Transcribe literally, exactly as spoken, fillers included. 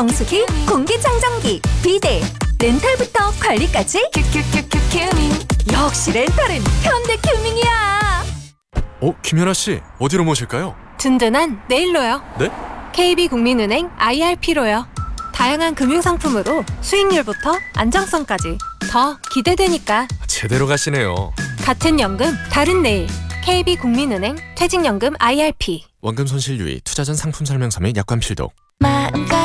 정수기, 공기청정기, 비데, 렌탈부터 관리까지 큐큐큐큐 큐밍. 역시 렌탈은 현대큐밍이야. 어, 김연아 씨, 어디로 모실까요? 든든한 내일로요. 네? 케이비국민은행 아이알피로요. 다양한 금융상품으로 수익률부터 안정성까지 더 기대되니까. 제대로 가시네요. 같은 연금, 다른 내일. 케이비국민은행 퇴직연금 아이알피. 원금 손실 유의, 투자 전 상품 설명서 및 약관 필독. 마음껏